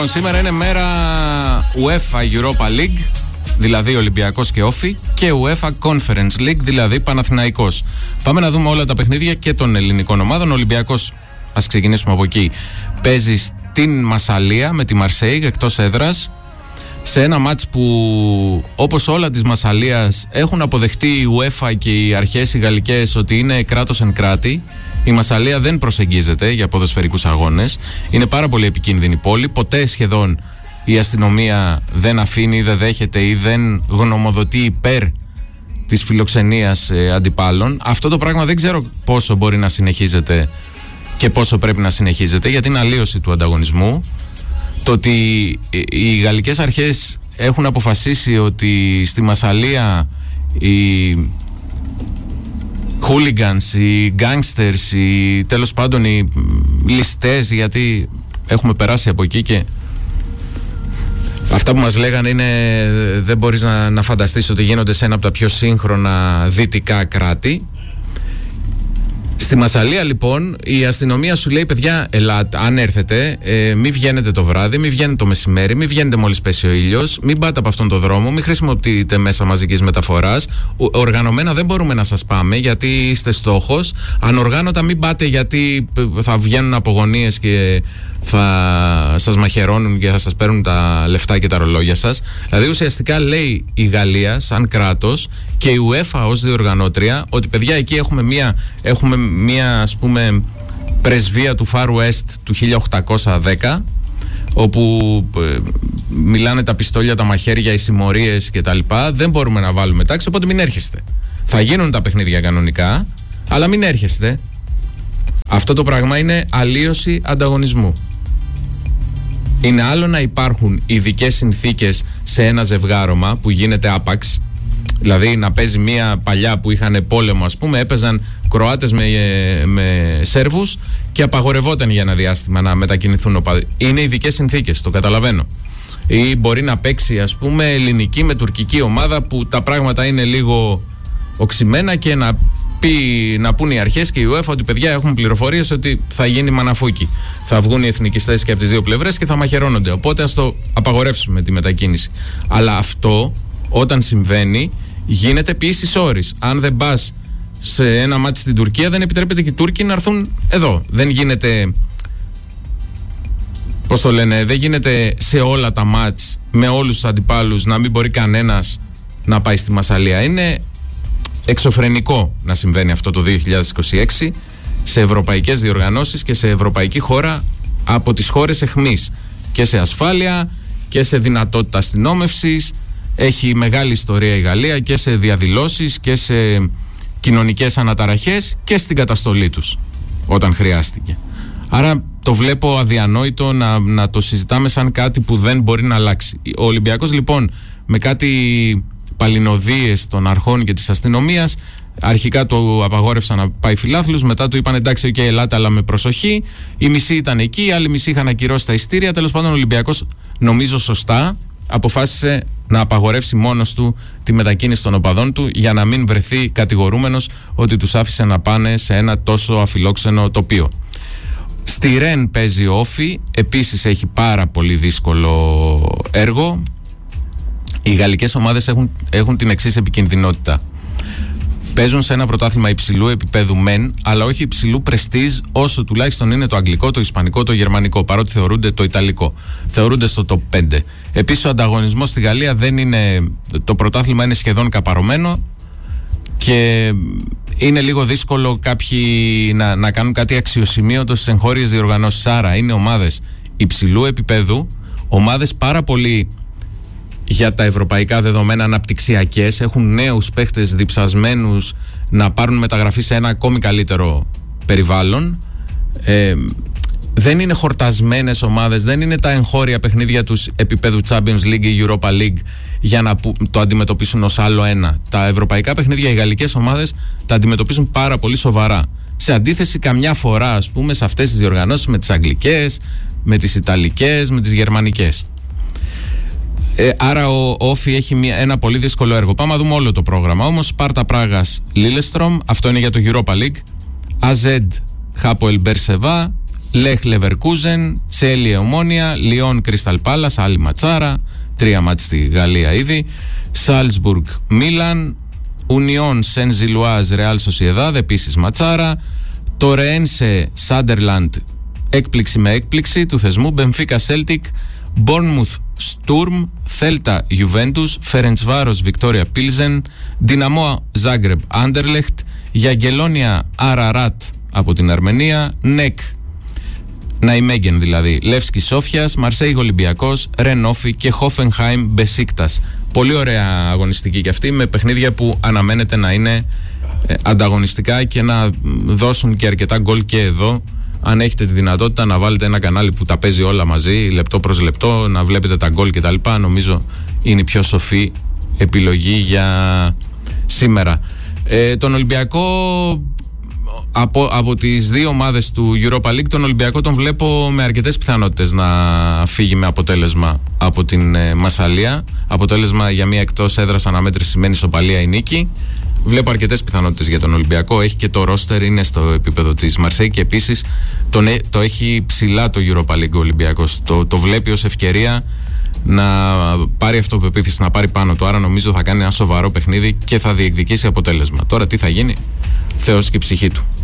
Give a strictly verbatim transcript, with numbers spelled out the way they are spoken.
Σήμερα είναι μέρα UEFA Europa League, δηλαδή Ολυμπιακός και Όφη, και UEFA Conference League, δηλαδή Παναθηναϊκός. Πάμε να δούμε όλα τα παιχνίδια και των ελληνικών ομάδων. Ο Ολυμπιακός, ας ξεκινήσουμε από εκεί, παίζει στην Μασσαλία με τη Μαρσέιγ εκτός έδρας, σε ένα μάτς που, όπως όλα της Μασσαλίας, έχουν αποδεχτεί η UEFA και οι αρχές οι γαλλικές ότι είναι κράτος εν κράτη. Η Μασσαλία δεν προσεγγίζεται για ποδοσφαιρικούς αγώνες. Είναι πάρα πολύ επικίνδυνη πόλη. Ποτέ σχεδόν η αστυνομία δεν αφήνει ή δεν δέχεται ή δεν γνωμοδοτεί υπέρ της φιλοξενίας ε, αντιπάλων. Αυτό το πράγμα δεν ξέρω πόσο μπορεί να συνεχίζεται και πόσο πρέπει να συνεχίζεται, γιατί είναι αλλίωση του ανταγωνισμού. Το ότι οι γαλλικές αρχές έχουν αποφασίσει ότι στη Μασσαλία οι hooligans, οι gangsters, οι, τέλος πάντων οι ληστές, γιατί έχουμε περάσει από εκεί και αυτά που μας λέγανε είναι, δεν μπορείς να, να φανταστείς ότι γίνονται σε ένα από τα πιο σύγχρονα δυτικά κράτη. Στη Μασσαλία λοιπόν η αστυνομία σου λέει, παιδιά, ελάτε, αν έρθετε, ε, μην βγαίνετε το βράδυ, μην βγαίνετε το μεσημέρι, μην βγαίνετε μόλις πέσει ο ήλιος, μην πάτε από αυτόν τον δρόμο, μην χρησιμοποιείτε μέσα μαζικής μεταφοράς. Ο, οργανωμένα δεν μπορούμε να σας πάμε γιατί είστε στόχος. Ανοργάνωτα μην πάτε γιατί θα βγαίνουν απογωνίες και θα σας μαχαιρώνουν και θα σας παίρνουν τα λεφτά και τα ρολόγια σας. Δηλαδή ουσιαστικά λέει η Γαλλία σαν κράτος και η UEFA ως διοργανώτρια ότι, παιδιά, εκεί έχουμε μία, έχουμε μία ας πούμε πρεσβεία του Far West του χίλια οκτακόσια δέκα, όπου ε, μιλάνε τα πιστόλια, τα μαχαίρια, οι συμμορίες και τα λοιπά. Δεν μπορούμε να βάλουμε τάξη, οπότε μην έρχεστε. Θα γίνουν τα παιχνίδια κανονικά, αλλά μην έρχεστε. Αυτό το πράγμα είναι αλλίωση ανταγωνισμού. Είναι άλλο να υπάρχουν ειδικές συνθήκες σε ένα ζευγάρωμα που γίνεται άπαξ, δηλαδή να παίζει μια παλιά που είχαν πόλεμο, ας πούμε, έπαιζαν Κροάτες με, με Σέρβους και απαγορευόταν για ένα διάστημα να μετακινηθούν οπαδοί. Είναι ειδικές συνθήκες, το καταλαβαίνω. Ή μπορεί να παίξει, ας πούμε, ελληνική με τουρκική ομάδα που τα πράγματα είναι λίγο οξυμένα και να πει, να πούν οι αρχές και η UEFA ότι, παιδιά, έχουν πληροφορίες ότι θα γίνει μαναφούκι. Θα βγουν οι εθνικιστές και από τις δύο πλευρές και θα μαχαιρώνονται. Οπότε ας το απαγορεύσουμε τη μετακίνηση. Αλλά αυτό όταν συμβαίνει γίνεται ποιήσεις όρης. Αν δεν πας σε ένα μάτι στην Τουρκία, δεν επιτρέπεται και οι Τούρκοι να έρθουν εδώ. Δεν γίνεται, πώς το λένε, δεν γίνεται σε όλα τα μάτς με όλους τους αντιπάλους να μην μπορεί κανένας να πάει στη Μασσαλία. Είναι εξωφρενικό να συμβαίνει αυτό το δύο χιλιάδες είκοσι έξι σε ευρωπαϊκές διοργανώσεις και σε ευρωπαϊκή χώρα από τις χώρες εχμής, και σε ασφάλεια και σε δυνατότητα αστυνόμευσης. Έχει μεγάλη ιστορία η Γαλλία και σε διαδηλώσεις και σε κοινωνικές αναταραχές και στην καταστολή τους όταν χρειάστηκε. Άρα το βλέπω αδιανόητο να, να το συζητάμε σαν κάτι που δεν μπορεί να αλλάξει. Ο Ολυμπιακός λοιπόν με κάτι παλινοδίες των αρχών και της αστυνομίας αρχικά το απαγόρευσαν να πάει φιλάθλους, μετά του είπαν, εντάξει, okay, ελάτε, αλλά με προσοχή. Οι μισοί ήταν εκεί, οι άλλοι μισοί είχαν ακυρώσει τα ειστήρια. Τέλος πάντων ο Ολυμπιακός, νομίζω σωστά, αποφάσισε να απαγορεύσει μόνος του τη μετακίνηση των οπαδών του για να μην βρεθεί κατηγορούμενος ότι τους άφησε να πάνε σε ένα τόσο αφιλόξενο τοπίο. Στη Ρεν παίζει ο Όφη, επίσης έχει πάρα πολύ δύσκολο έργο. Οι γαλλικές ομάδες έχουν, έχουν την εξής επικινδυνότητα. Παίζουν σε ένα πρωτάθλημα υψηλού επίπεδου μεν, αλλά όχι υψηλού πρεστίζ όσο τουλάχιστον είναι το αγγλικό, το ισπανικό, το γερμανικό, παρότι θεωρούνται το ιταλικό. Θεωρούνται στο top πέντε. Επίσης ο ανταγωνισμός στη Γαλλία δεν είναι, το πρωτάθλημα είναι σχεδόν καπαρωμένο και είναι λίγο δύσκολο κάποιοι να, να κάνουν κάτι αξιοσημείωτο στις εγχώριες διοργανώσεις. Άρα είναι ομάδες υψηλού επίπεδου, ομάδες πάρα πολύ για τα ευρωπαϊκά δεδομένα αναπτυξιακές, έχουν νέους παίχτες διψασμένους να πάρουν μεταγραφή σε ένα ακόμη καλύτερο περιβάλλον. Ε, δεν είναι χορτασμένες ομάδες, δεν είναι τα εγχώρια παιχνίδια τους επίπεδου Champions League ή Europa League για να το αντιμετωπίσουν ως άλλο ένα. Τα ευρωπαϊκά παιχνίδια, οι γαλλικές ομάδες τα αντιμετωπίζουν πάρα πολύ σοβαρά. Σε αντίθεση καμιά φορά, ας πούμε, σε αυτές τις διοργανώσεις με τις αγγλικές, με τις ιταλικές, με τις γερμανικές. Ε, άρα ο Όφη έχει μια, ένα πολύ δύσκολο έργο. Πάμε να δούμε όλο το πρόγραμμα. Όμως Σπάρτα Πράγας Λίλεστρομ, αυτό είναι για το Europa League. Αζέντ Χάποελ Μπερσεβά, Λεχ Λεβερκούζεν, Τσέλιε Ομόνια, Λιόν Κρίσταλ Πάλας, άλλη ματσάρα, τρία μάτς στη Γαλλία ήδη. Σάλτσμπουργκ Μίλαν, Ουνιόν Σεν Ζιλουάζ Ρεάλ Σοσιεδάδ, επίσης ματσάρα. Τορεένσε Σάντερλαντ, έκπληξη με έκπληξη του θεσμού. Μπενφίκα Σέλτικ, Μπόρνμουθ Στουρμ, Θέλτα Γιουβέντους, Φερεντσβάρος Βικτόρια Πίλζεν, Δυναμό Ζάγκρεμπ Άντερλεχτ, Γιαγκελόνια Αραράτ από την Αρμενία, Νεκ Ναϊμέγγεν δηλαδή, Λεύσκι Σόφιας, Μαρσέιγ Ολυμπιακός, Ρενόφι και Χόφενχάιμ Μπεσίκτας. Πολύ ωραία αγωνιστική και αυτή, με παιχνίδια που αναμένεται να είναι ε, ανταγωνιστικά και να δώσουν και αρκετά γκολ και εδώ. Αν έχετε τη δυνατότητα να βάλετε ένα κανάλι που τα παίζει όλα μαζί, λεπτό προς λεπτό, να βλέπετε τα γκολ κτλ., νομίζω είναι η πιο σοφή επιλογή για σήμερα. Ε, τον Ολυμπιακό, από, από τις δύο ομάδες του Europa League, τον Ολυμπιακό τον βλέπω με αρκετές πιθανότητες να φύγει με αποτέλεσμα από την ε, Μασσαλία. Αποτέλεσμα για μια εκτός έδρας αναμέτρηση σημαίνει ισοπαλία ή νίκη. Βλέπω αρκετές πιθανότητες για τον Ολυμπιακό. Έχει και το ρόστερ, είναι στο επίπεδο της Μαρσέη και επίσης τον, το έχει ψηλά το Europa League ο Ολυμπιακός. Το, το βλέπει ως ευκαιρία να πάρει αυτοπεποίθηση, να πάρει πάνω του. Άρα νομίζω θα κάνει ένα σοβαρό παιχνίδι και θα διεκδικήσει αποτέλεσμα. Τώρα τι θα γίνει, Θεός και η ψυχή του.